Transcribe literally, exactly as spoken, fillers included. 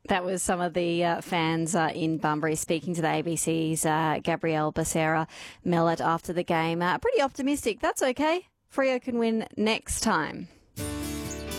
That was some of the uh, fans uh, in Bunbury speaking to the A B C's uh, Gabrielle Becerra Mellett after the game. Uh, pretty optimistic. That's okay. Freo can win next time.